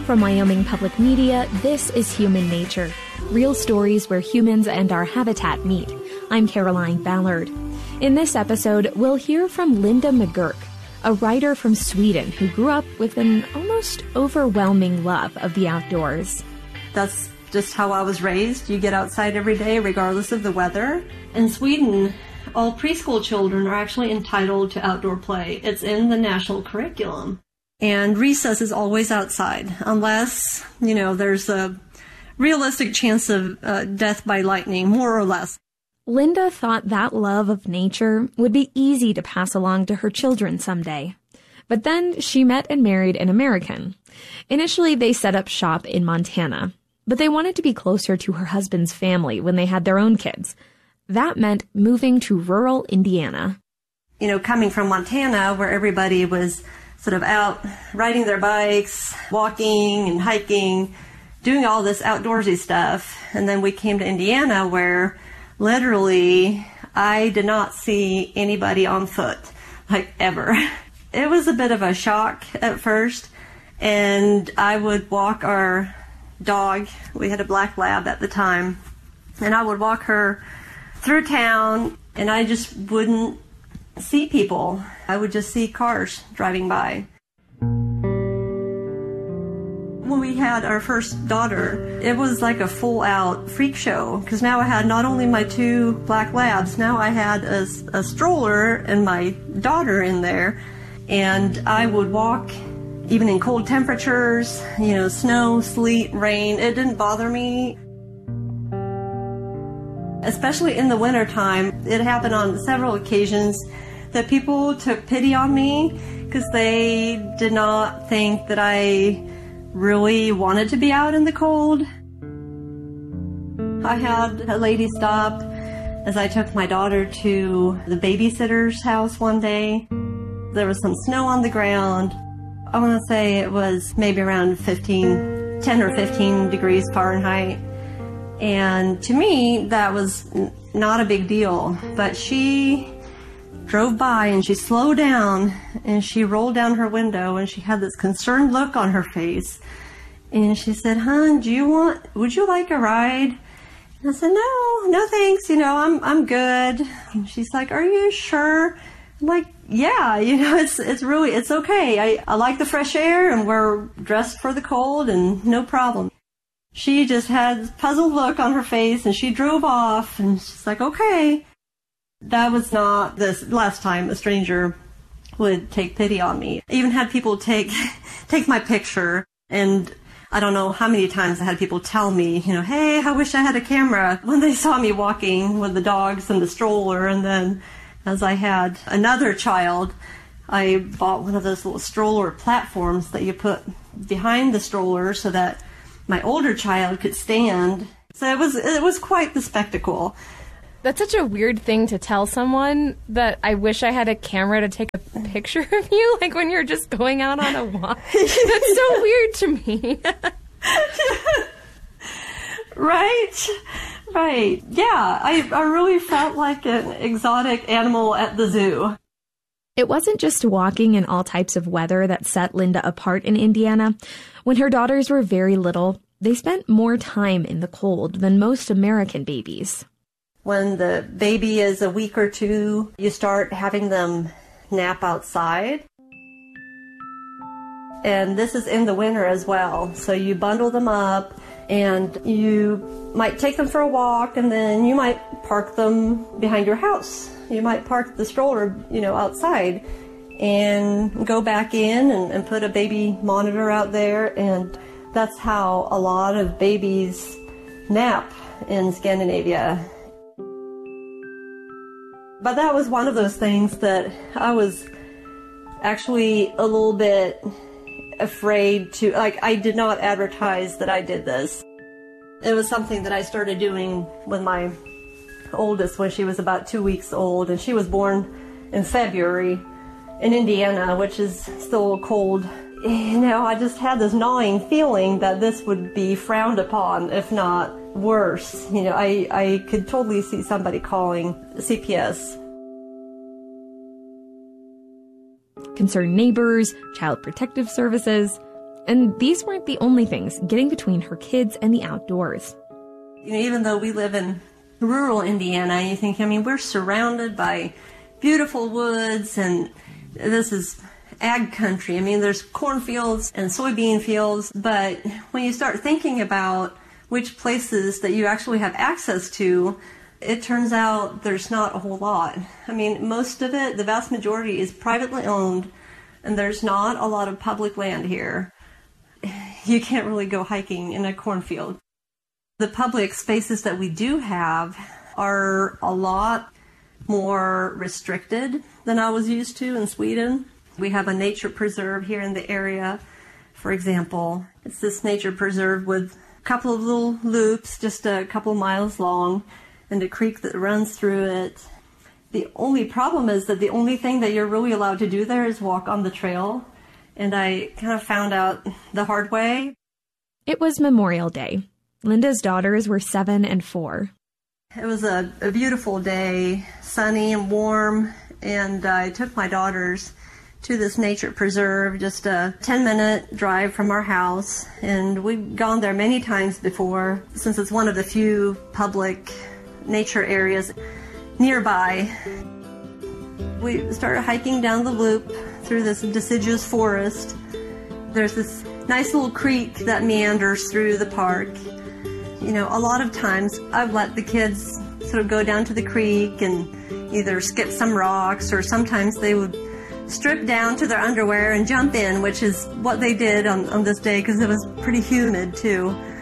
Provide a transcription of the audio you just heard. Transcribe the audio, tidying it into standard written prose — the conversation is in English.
From Wyoming Public Media, this is Human Nature, real stories where humans and our habitat meet. I'm Caroline Ballard. In this episode, we'll hear from Linda McGurk, a writer from Sweden who grew up with an almost overwhelming love of the outdoors. That's just how I was raised. You get outside every day, regardless of the weather. In Sweden, all preschool children are actually entitled to outdoor play. It's in the national curriculum. And recess is always outside, unless, there's a realistic chance of death by lightning, more or less. Linda thought that love of nature would be easy to pass along to her children someday. But then she met and married an American. Initially, they set up shop in Montana, but they wanted to be closer to her husband's family when they had their own kids. That meant moving to rural Indiana. Coming from Montana, where everybody was sort of out riding their bikes, walking and hiking, doing all this outdoorsy stuff. And then we came to Indiana, where literally I did not see anybody on foot, ever. It was a bit of a shock at first. And I would walk our dog. We had a black lab at the time. And I would walk her through town, and I just wouldn't see people. I would just see cars driving by. When we had our first daughter, it was like a full-out freak show, because now I had not only my two black labs, now I had a stroller and my daughter in there, and I would walk even in cold temperatures, snow, sleet, rain. It didn't bother me. Especially in the wintertime, it happened on several occasions that people took pity on me because they did not think that I really wanted to be out in the cold. I had a lady stop as I took my daughter to the babysitter's house one day. There was some snow on the ground. I want to say it was maybe around 10 or 15 degrees Fahrenheit. And to me, that was not a big deal. But she drove by and she slowed down and she rolled down her window and she had this concerned look on her face. And she said, "Hon, would you like a ride?" And I said, no thanks. I'm good. And she's like, "Are you sure?" I'm like, "Yeah, it's okay. I like the fresh air and we're dressed for the cold and no problem." She just had this puzzled look on her face and she drove off and she's like, "Okay." That was not the last time a stranger would take pity on me. I even had people take my picture, and I don't know how many times I had people tell me, "Hey, I wish I had a camera," when they saw me walking with the dogs and the stroller. And then as I had another child, I bought one of those little stroller platforms that you put behind the stroller so that my older child could stand. So it was quite the spectacle. That's such a weird thing to tell someone, that I wish I had a camera to take a picture of you, when you're just going out on a walk. That's so weird to me. Right. Yeah, I really felt like an exotic animal at the zoo. It wasn't just walking in all types of weather that set Linda apart in Indiana. When her daughters were very little, they spent more time in the cold than most American babies. When the baby is a week or two, you start having them nap outside. And this is in the winter as well. So you bundle them up and you might take them for a walk, and then you might park them behind your house. You might park the stroller, outside and go back in and put a baby monitor out there. And that's how a lot of babies nap in Scandinavia. But that was one of those things that I was actually a little bit afraid to, I did not advertise that I did this. It was something that I started doing with my oldest when she was about 2 weeks old, and she was born in February in Indiana, which is still cold. I just had this gnawing feeling that this would be frowned upon, if not worse. I could totally see somebody calling CPS. Concerned neighbors, child protective services. And these weren't the only things getting between her kids and the outdoors. Even though we live in rural Indiana, you think, we're surrounded by beautiful woods, and this is ag country. There's cornfields and soybean fields, but when you start thinking about which places that you actually have access to, it turns out there's not a whole lot. Most of it, the vast majority, is privately owned, and there's not a lot of public land here. You can't really go hiking in a cornfield. The public spaces that we do have are a lot more restricted than I was used to in Sweden. We have a nature preserve here in the area, for example. It's this nature preserve with a couple of little loops, just a couple miles long, and a creek that runs through it. The only problem is that the only thing that you're really allowed to do there is walk on the trail. And I kind of found out the hard way. It was Memorial Day. Linda's daughters were 7 and 4. It was a beautiful day, sunny and warm, and I took my daughters to this nature preserve, just a 10-minute drive from our house. And we've gone there many times before, since it's one of the few public nature areas nearby. We started hiking down the loop through this deciduous forest. There's this nice little creek that meanders through the park. A lot of times I've let the kids sort of go down to the creek and either skip some rocks, or sometimes they would strip down to their underwear and jump in, which is what they did on this day because it was pretty humid too.